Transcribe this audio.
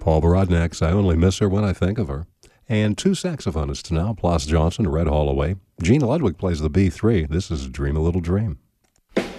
Paul Brodnax, I Only Miss Her When I Think of Her. And two saxophonists now, Plas Johnson, Red Holloway. Gene Ludwig plays the B3. This is Dream a Little Dream.